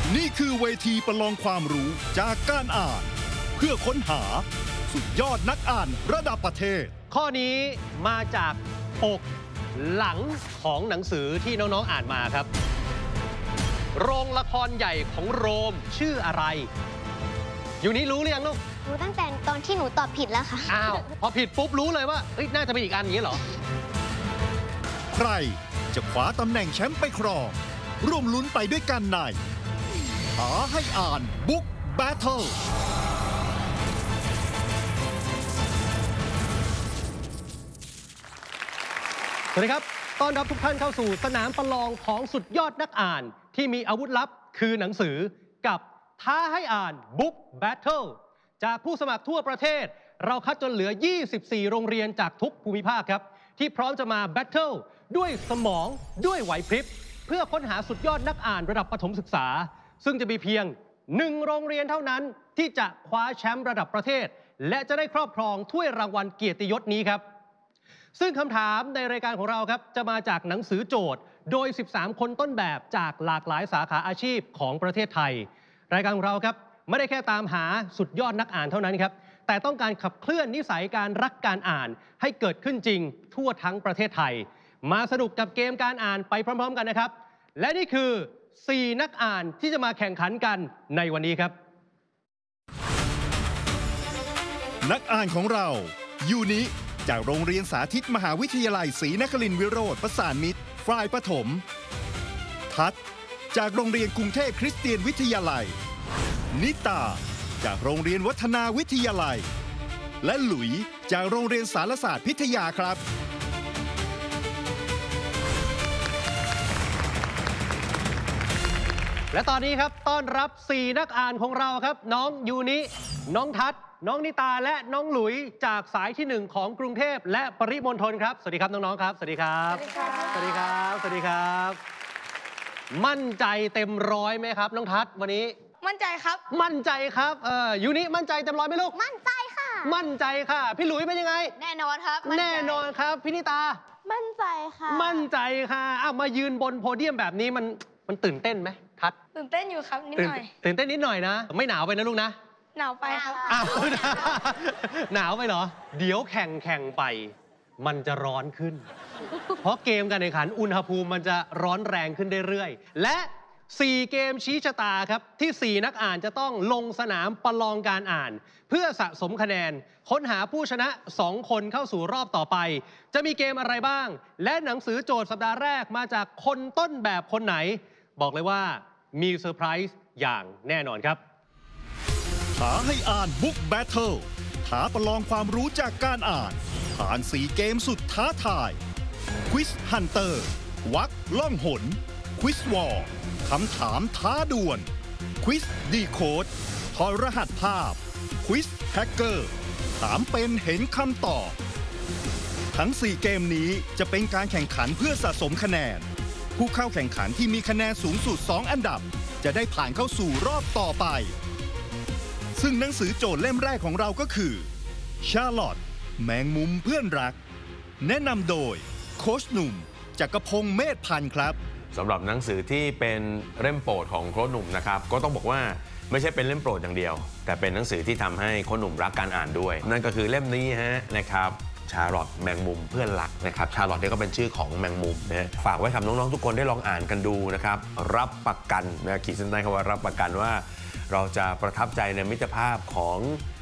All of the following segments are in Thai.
นี่คือเวทีประลองความรู้จากการอ่านเพื่อค้นหาสุดยอดนักอ่านระดับประเทศข้อนี้มาจากปกหลังของหนังสือที่น้องๆอ่านมาครับโรงละครใหญ่ของโรมชื่ออะไรอยู่นี้รู้หรือยังลูกรู้ตั้งแต่ตอนที่หนูตอบผิดแล้วค่ะอ้าวพอผิดปุ๊บรู้เลยว่าน่าจะเป็นอีกอันอย่างนี้เหรอใครจะคว้าตำแหน่งแชมป์ไปครองร่วมลุ้นไปด้วยกันในหาให้อ่านบุ๊กแบทเทิลสวัสดีครับต้อนรับทุกท่านเข้าสู่สนามประลองของสุดยอดนักอ่านที่มีอาวุธลับคือหนังสือกับท้าให้อ่านบุ๊กแบทเทิลจากผู้สมัครทั่วประเทศเราคัดจนเหลือ24โรงเรียนจากทุกภูมิภาคครับที่พร้อมจะมาแบทเทิลด้วยสมองด้วยไหวพริบเพื่อค้นหาสุดยอดนักอ่านระดับประถมศึกษาซึ่งจะมีเพียง1โรงเรียนเท่านั้นที่จะคว้าแชมป์ระดับประเทศและจะได้ครอบครองถ้วยรางวัลเกียรติยศนี้ครับซึ่งคำถามในรายการของเราครับจะมาจากหนังสือโจทย์โดย13คนต้นแบบจากหลากหลายสาขาอาชีพของประเทศไทยรายการของเราครับไม่ได้แค่ตามหาสุดยอดนักอ่านเท่านั้นครับแต่ต้องการขับเคลื่อนนิสัยการรักการอ่านให้เกิดขึ้นจริงทั่วทั้งประเทศไทยมาสนุกกับเกมการอ่านไปพร้อมๆกันนะครับและนี่คือ4นักอ่านที่จะมาแข่งขันกันในวันนี้ครับนักอ่านของเรายูนิจากโรงเรียนสาธิตมหาวิทยาลัยศรีนครินทร์วิโรธประสานมิตรฝ่ายประถมทัศจากโรงเรียนกรุงเทพคริสเตียนวิทยาลัยนิตาจากโรงเรียนวัฒนาวิทยาลัยและหลุยจากโรงเรียนสารศาสตร์พิทยาครับและตอนนี้ครับต้อนรับ4นักอ่านของเราครับน้องยูนิน้องทัศน์น้องนิตาและน้องหลุยจากสายที่1ของกรุงเทพและปริมณฑลครับสวัสดีครับน้องๆครับสวัสดีครับสวัสดีครับสวัสดีครับมั่นใจเต็มร้อยไหมครับน้องทัศน์วันนี้มั่นใจครับมั่นใจครับยูนิมั่นใจเต็มร้อยไหมลูกมั่นใจค่ะมั่นใจค่ะพี่หลุยเป็นยังไงแน่นอนครับแน่นอนครับพี่นิตามั่นใจค่ะมั่นใจค่ะมายืนบนโพเดียมแบบนี้มันตื่นเต้นไหมทัศน์ตื่นเต้นอยู่ครับนิดหน่อยตื่นเต้นนิดหน่อยนะไม่หนาวไปนะลูกนะหนาวไปครับหนาวไปเหรอเดี๋ยวแข่งไปมันจะร้อนขึ้นเพราะเกมการแข่งขันอุณหภูมิมันจะร้อนแรงขึ้นเรื่อยๆและ4เกมชี้ชะตาครับที่4นักอ่านจะต้องลงสนามประลองการอ่านเพื่อสะสมคะแนนค้นหาผู้ชนะ2คนเข้าสู่รอบต่อไปจะมีเกมอะไรบ้างและหนังสือโจทย์สัปดาห์แรกมาจากคนต้นแบบคนไหนบอกเลยว่ามีเซอร์ไพรส์อย่างแน่นอนครับท้าให้อ่านบุ๊กแบทเทิลท้าประลองความรู้จากการอ่านผ่าน4เกมสุดท้าทายควิสฮันเตอร์วักล่องหนควิสวอร์คำถามท้าด่วนควิสดีโคดถอดรหัสภาพควิสแฮกเกอร์ถามเป็นเห็นคำตอบทั้ง4เกมนี้จะเป็นการแข่งขันเพื่อสะสมคะแนนผู้เข้าแข่งขันที่มีคะแนนสูงสุด2อันดับจะได้ผ่านเข้าสู่รอบต่อไปซึ่งหนังสือโจทย์เล่มแรกของเราก็คือชาร์ลอตแมงมุมเพื่อนรักแนะนำโดยโค้ชหนุ่มจักรพงษ์เมธพันธ์ครับสำหรับหนังสือที่เป็นเล่มโปรดของโค้ชหนุ่มนะครับก็ต้องบอกว่าไม่ใช่เป็นเล่มโปรดอย่างเดียวแต่เป็นหนังสือที่ทำให้โค้ชหนุ่มรักการอ่านด้วยนั่นก็คือเล่มนี้นะครับชาร์ลอตแมงมุมเพื่อนรักนะครับชาร์ลอตนี่ก็เป็นชื่อของแมงมุมนะฝากไว้ทำน้องๆทุกคนได้ลองอ่านกันดูนะครับรับประกันนะขีดเส้นใต้คำว่ารับประกันว่าเราจะประทับใจในมิตรภาพของ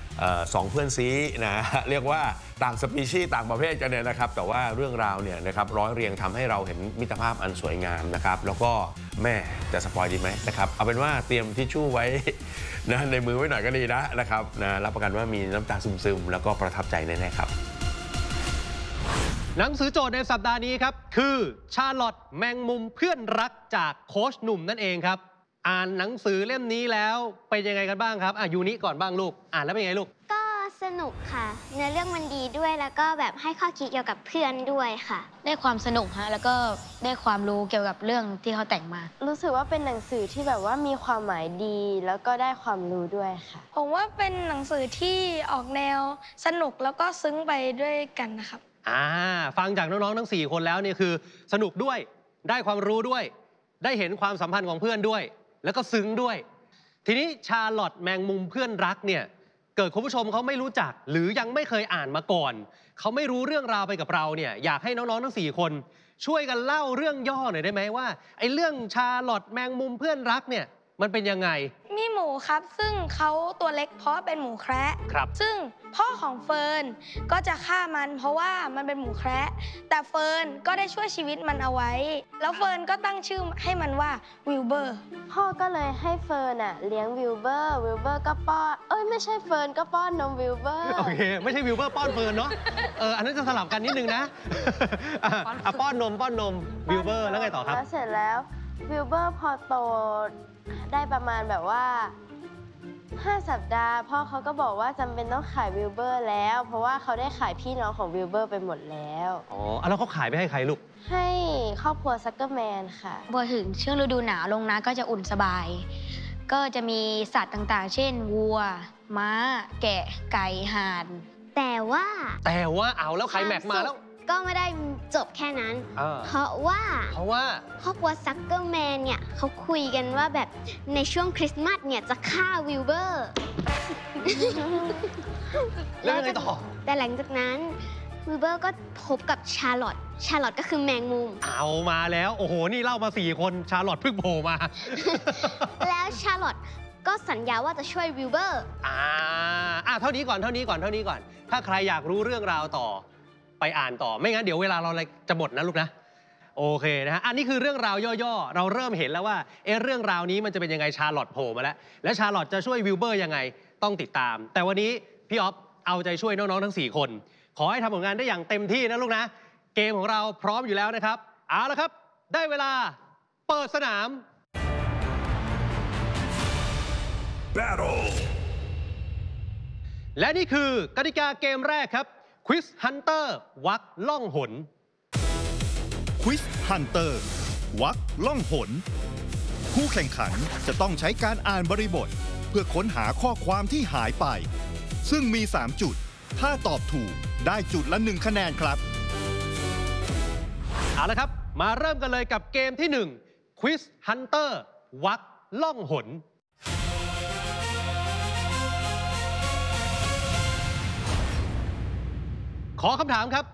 2เพื่อนซีนะเรียกว่าต่างสปีชีส์ต่างประเภทกันเนี่ยนะครับแต่ว่าเรื่องราวเนี่ยนะครับร้อยเรียงทำให้เราเห็นมิตรภาพอันสวยงามนะครับแล้วก็แม่จะสปอยดีไหมนะครับเอาเป็นว่าเตรียมทิชชู่ไว้นะในมือไว้หน่อยก็ดีนะครับนะรับประกันว่ามีน้ำตาซึมๆแล้วก็ประทับใจแน่ๆครับหนังสือโจทย์ในสัปดาห์นี้ครับคือชาร์ลอตแมงมุมเพื่อนรักจากโค้ชหนุ่มนั่นเองครับอ่านหนังสือเล่มนี้แล้วเป็นยังไงกันบ้างครับยูนิก่อนบ้างลูกอ่านแล้วเป็นยังไงลูกก็สนุกค่ะเนื้อเรื่องมันดีด้วยแล้วก็แบบให้ข้อคิดเกี่ยวกับเพื่อนด้วยค่ะได้ความสนุกฮะแล้วก็ได้ความรู้เกี่ยวกับเรื่องที่เขาแต่งมารู้สึกว่าเป็นหนังสือที่แบบว่ามีความหมายดีแล้วก็ได้ความรู้ด้วยค่ะผมว่าเป็นหนังสือที่ออกแนวสนุกแล้วก็ซึ้งไปด้วยกันนะครับฟังจากน้องๆทั้ง4คนแล้วนี่คือสนุกด้วยได้ความรู้ด้วยได้เห็นความสัมพันธ์ของเพื่อนด้วยแล้วก็ซึ้งด้วย ทีนี้ชาร์ลอตแมงมุมเพื่อนรักเนี่ยเกิดคุณผู้ชมเขาไม่รู้จักหรือยังไม่เคยอ่านมาก่อนเขาไม่รู้เรื่องราวไปกับเราเนี่ยอยากให้น้องๆทั้ง4คนช่วยกันเล่าเรื่องย่อหน่อยได้ไหมว่าไอ้เรื่องชาร์ลอตแมงมุมเพื่อนรักเนี่ยมันเป็นยังไงมีหมูครับซึ่งเขาตัวเล็กเพราะเป็นหมูแคระครับซึ่งพ่อของเฟิร์นก็จะฆ่ามันเพราะว่ามันเป็นหมูแคระแต่เฟิร์นก็ได้ช่วยชีวิตมันเอาไว้แล้วเฟิร์นก็ตั้งชื่อให้มันว่าวิลเบอร์พ่อก็เลยให้เฟิร์นอะเลี้ยงวิลเบอร์ก็ป้อนไม่ใช่เฟิร์นก็ป้อนนมวิลเบอร์โอเคไม่ใช่วิลเบอร์ป้อนเฟิร์นเนาะอันนั้นจะสลับกันนิดนึงนะป้อนนมวิลเบอร์แล้วไงต่อครับแล้วเสร็จแล้ววิลเบอร์พอโตได้ประมาณแบบว่า5 สัปดาห์พ่อเขาก็บอกว่าจำเป็นต้องขายวิลเบอร์แล้วเพราะว่าเขาได้ขายพี่น้องของวิลเบอร์ไปหมดแล้วแล้วเขาขายไปให้ใครลูกให้ครอบครัวซักเกอร์แมนค่ะพอถึงช่วงฤดูหนาวลงนะก็จะอุ่นสบายก็จะมีสัตว์ต่างๆเช่นวัวม้าแกะไก่ห่านแต่ว่าเอาแล้วใครแม็กมาแล้วก็ไม่ได้จบแค่นั้นเพราะว่าครอบครัวซักเกอร์แมนเนี่ยเขาคุยกันว่าแบบในช่วงคริสต์มาสเนี่ยจะฆ่าวิลเบอร์แล้วยังไงต่อแต่หลังจากนั้นวิลเบอร์ก็พบกับชาร์ลอตก็คือแมงมุมเอามาแล้วโอ้โหนี่เล่ามา4 คนชาร์ลอตเพิ่งโผล่มาแล้วชาร์ลอตก็สัญญาว่าจะช่วยวิลเบอร์เท่านี้ก่อนถ้าใครอยากรู้เรื่องราวต่อไปอ่านต่อไม่งั้นเดี๋ยวเวลาเราจะหมดนะลูกนะโอเคนะฮะอันนี้คือเรื่องราวย่อๆเราเริ่มเห็นแล้วว่าเรื่องราวนี้มันจะเป็นยังไงชาร์ลอตโผล่มาแล้วและชาร์ลอตจะช่วยวิลเบอร์ยังไงต้องติดตามแต่วันนี้พี่อ๊อฟเอาใจช่วยน้องๆทั้ง4 คนขอให้ทำผลงานได้อย่างเต็มที่นะลูกนะเกมของเราพร้อมอยู่แล้วนะครับเอาละครับได้เวลาเปิดสนาม Battle และนี่คือกติกาเกมแรกครับQuiz Hunter วักล่องหน Quiz Hunter วักล่องหนผู้แข่งขันจะต้องใช้การอ่านบริบทเพื่อค้นหาข้อความที่หายไปซึ่งมี3 จุดถ้าตอบถูกได้จุดละ1 คะแนนครับเอาละครับมาเริ่มกันเลยกับเกมที่1 Quiz Hunter วักล่องหนขอคำถามครับ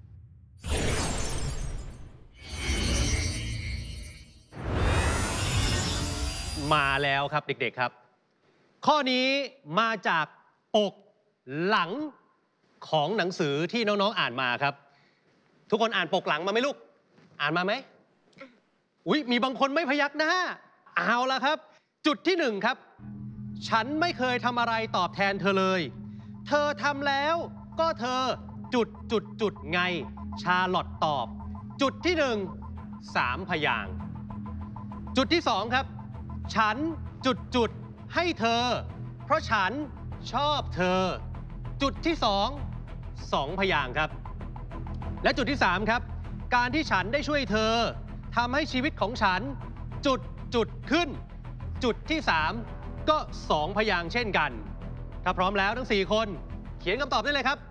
มาแล้วครับเด็กๆครับข้อนี้มาจากปกหลังของหนังสือที่น้องๆอ่านมาครับทุกคนอ่านปกหลังมาไหมลูกอ่านมาไหมมีบางคนไม่พยักหน้าเอาละครับจุดที่1ครับฉันไม่เคยทำอะไรตอบแทนเธอเลยเธอทำแล้วก็เธอจุดไงชาร์ลอตตอบจุดที่3 พยางค์จุดที่2ครับฉันจุดให้เธอเพราะฉันชอบเธอจุดที่2 พยางค์ครับและจุดที่3ครับการที่ฉันได้ช่วยเธอทำให้ชีวิตของฉันจุดขึ้นจุดที่3ก็2 พยางค์เช่นกันถ้าพร้อมแล้วทั้ง4 คนเขียนคำตอบได้เลยครับ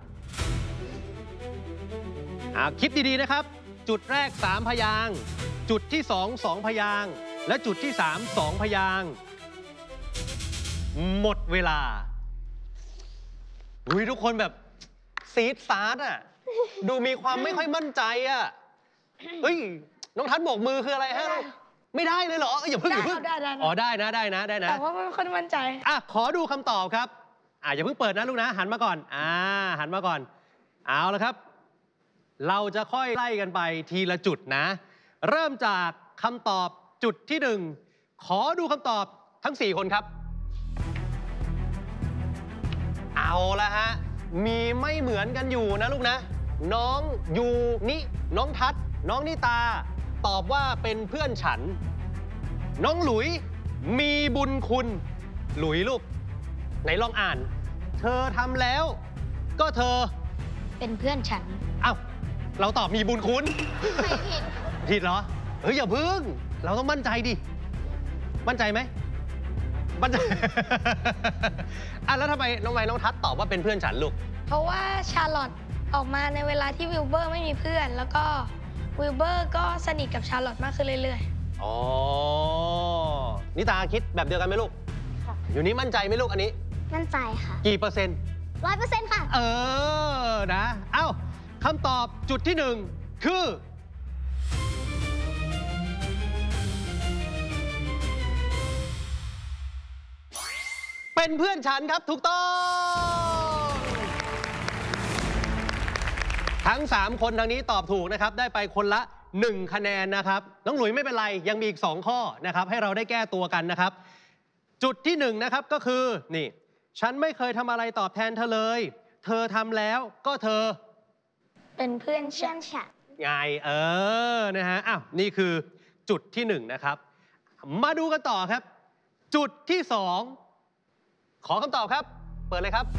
คิดดีๆนะครับจุดแรก3 พยางค์จุดที่2 พยางค์และจุดที่3 2 พยางค์หมดเวลาทุกคนแบบซีดซาร์ดดูมีความไม่ค่อยมั่นใจน้องทัศน์โบกมือคืออะไรฮะไม่ได้เลยเหรออย่าเพิ่งได้ได้นะแต่ว่าไม่ค่อยมั่นใจขอดูคำตอบครับอย่าเพิ่งเปิดนะลูกนะหันมาก่อนหันมาก่อนเอาละครับเราจะค่อยไล่กันไปทีละจุดนะเริ่มจากคำตอบจุดที่1ขอดูคำตอบทั้ง4 คนครับเอาละฮะมีไม่เหมือนกันอยู่นะลูกนะน้องยูนิน้องทัศน์น้องนิตาตอบว่าเป็นเพื่อนฉันน้องหลุยมีบุญคุณหลุยลูกไหนลองอ่านเธอทำแล้วก็เธอเป็นเพื่อนฉันเราตอบมีบุญคุณผิดเหรออย่าพึ่งเราต้องมั่นใจดิมั่นใจไหมมั่นใจแล้วทำไมน้องทัศน์ตอบว่าเป็นเพื่อนฉันลูกเพราะว่าชาร์ลอตออกมาในเวลาที่วิลเบอร์ไม่มีเพื่อนแล้วก็วิลเบอร์ก็สนิทกับชาร์ลอตมากขึ้นเรื่อยๆนิตาคิดแบบเดียวกันไหมลูกค่ะอยู่นี้มั่นใจไหมลูกอันนี้มั่นใจค่ะกี่เปอร์เซ็นต์ 100%ค่ะนะเอ้าคำตอบจุดที่หนึ่งคือเป็นเพื่อนฉันครับถูกต้อง ทั้ง 3 คนทางนี้ตอบถูกนะครับ ได้ไปคนละ 1 คะแนนนะครับ น้องหลุยไม่เป็นไร ยังมีอีก 2 ข้อนะครับ ให้เราได้แก้ตัวกันนะครับ จุดที่ 1 นะครับก็คือนี่ฉันไม่เคยทำอะไรตอบแทนเธอเลย เธอทำแล้วก็เธอเป็นเพื่อนเพื่ฉัอน นฉันไงนะฮะอ้าวนี่คือจุดที่ 1 นะครับ มาดูกันต่อครับ จุดที่ 2 ขอคำตอบครับ เปิดเลยครับ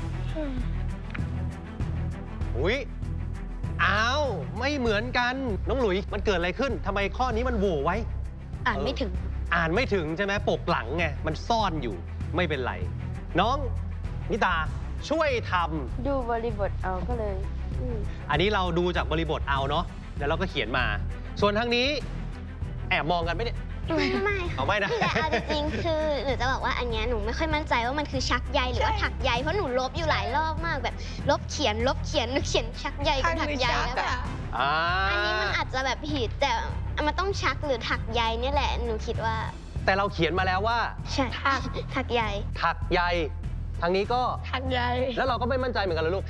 อุ๊ยอ้าวไม่เหมือนกันน้องหลุยมันเกิดอะไรขึ้นทำไมข้อนี้มันโหว่ไว้อ่านไม่ถึงอ่านไม่ถึงใช่ไหมปกหลังไงมันซ่อนอยู่ไม่เป็นไร น้องนิตาช่วยทำดูบริบทเอาก็เลยอืมอันนี้เราดูจากบริบทเอาเนาะแล้วเราก็เขียนมา ส่วนทางนี้แอบมองกันไหมเนี่ยไม่ค่ะเอาไม่นะแต่เอาจริงๆคือหนูจะบอกว่าอันเนี้ยหนูไม่ค่อยมั่นใจว่ามันคือชักใยหรือว่าถักใยเพราะหนูลบอยู่หลายรอบมากแบบลบเขียนหนูเขียนชักใยกับถักใยแล้วแบบ อันนี้มันอาจจะแบบผิดแต่มันต้องชักหรือถักใยเนี่ยแหละหนูคิดว่าแต่เราเขียนมาแล้วว่าใช่ถักใยถักใยทางนี้ก็ทักใยแล้วเราก็ไม่มั่นใจเหมือนกันเลยลูก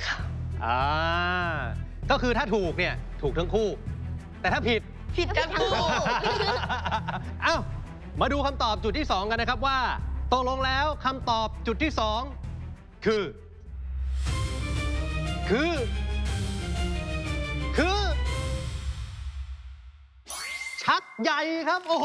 ก็คือถ้าถูกเนี่ยถูกทั้งคู่ แต่ถ้าผิดผิดกันทั้งคู่เอ้ามาดูคำตอบจุดที่ 2 กันนะครับว่าตกลงแล้วคำตอบจุดที่ 2 คือชักใยครับโอ้โห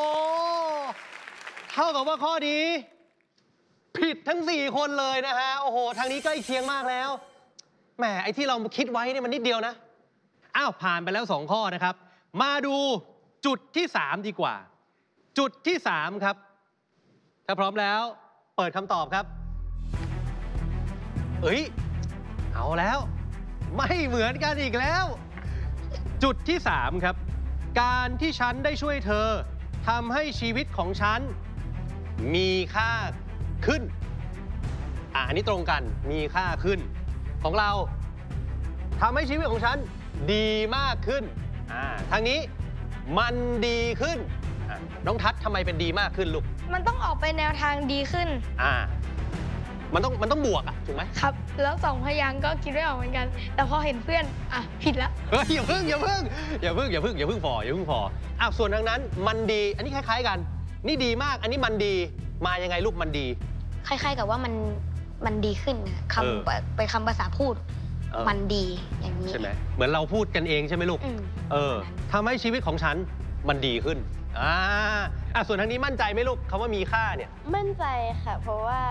เท่ากับว่าข้อนี้ ผิดทั้ง 4 คนเลยนะฮะโอ้โหทางนี้ใกล้เคียงมากแล้วแหมไอ้ที่เราคิดไว้เนี่ยมันนิดเดียวนะอ้าวผ่านไปแล้ว 2 ข้อนะครับมาดูจุดที่ 3 ดีกว่า จุดที่ 3 ครับถ้าพร้อมแล้วเปิดคำตอบครับเอาแล้วไม่เหมือนกันอีกแล้ว จุดที่ 3 ครับการที่ฉันได้ช่วยเธอทำให้ชีวิตของฉันมีค่าขึ้นอันนี้ตรงกันมีค่าขึ้นของเราทำให้ชีวิตของฉันดีมากขึ้นทางนี้มันดีขึ้นน้องทัศน์ทำไมเป็นดีมากขึ้นลูกมันต้องออกไปแนวทางดีขึ้นมันต้องบวกถูกไหมครับ แล้ว2 พยางค์ก็คิดไม่ออกเหมือนกัน แต่พอเห็นเพื่อนผิดแล้วอย่าเพิ่งพอส่วนทางนั้นมันดีอันนี้คล้ายๆกันนี่ดีมากอันนี้มันดีมายังไงลูกมันดีคล้ายๆกับว่ามันดีขึ้นนะคำเป็นคำภาษาพูด มันดีอย่างนี้ใช่ไหมเหมือนเราพูดกันเองใช่ไหมลูกทำให้ชีวิตของฉันมันดีขึ้นส่วนทางนี้มั่นใจไหมลูกคำว่ามีค่าเนี่ยมั่นใจค่ะ เพราะว่า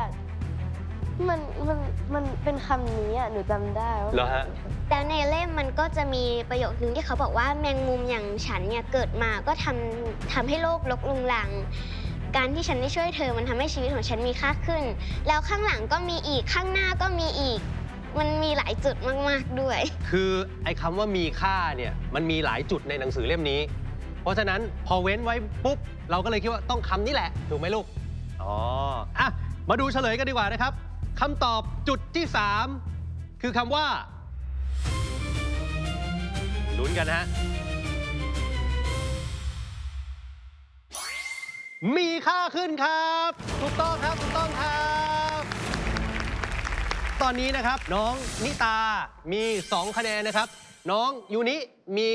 มันเป็นคำนี้หนูจำได้ว่าเหรอฮะแต่ในเล่มมันก็จะมีประโยคนึงที่เขาบอกว่าแมงมุมอย่างฉันเนี่ยเกิดมาก็ทำให้โลกรกรุงรังการที่ฉันได้ช่วยเธอมันทำให้ชีวิตของฉันมีค่าขึ้น แล้วข้างหลังก็มีอีกข้างหน้าก็มีอีกมันมีหลายจุดมากๆด้วยคือไอ้คำว่ามีค่าเนี่ยมันมีหลายจุดในหนังสือเล่มนี้เพราะฉะนั้นพอเว้นไว้ปุ๊บเราก็เลยคิดว่าต้องคำนี้แหละถูกไหมลูกมาดูเฉลยกันดีกว่านะครับคำตอบจุดที่ 3 คือคำว่าลุ้นกันฮะมีค่าขึ้นครับถูกต้องครับตอนนี้นะครับน้องนิตามี 2 คะแนนนะครับน้องยูนิมี